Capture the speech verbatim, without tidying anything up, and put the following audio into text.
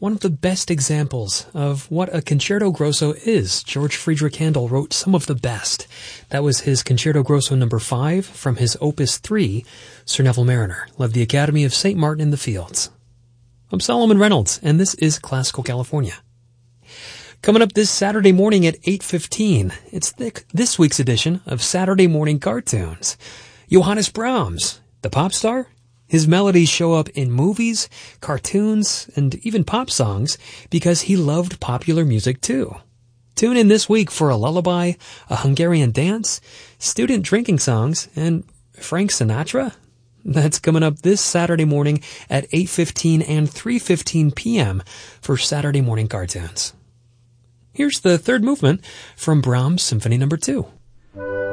one of the best examples of what a concerto grosso is. George Friedrich Handel wrote some of the best. That was his Concerto Grosso number five from his Opus three, Sir Neville Mariner, led the Academy of Saint Martin in the Fields. I'm Solomon Reynolds, and this is Classical California. Coming up this Saturday morning at eight fifteen, it's this week's edition of Saturday Morning Cartoons. Johannes Brahms, the pop star. His melodies show up in movies, cartoons, and even pop songs because he loved popular music too. Tune in this week for a lullaby, a Hungarian dance, student drinking songs, and Frank Sinatra. That's coming up this Saturday morning at eight fifteen and three fifteen p.m. for Saturday Morning Cartoons. Here's the third movement from Brahms Symphony number two.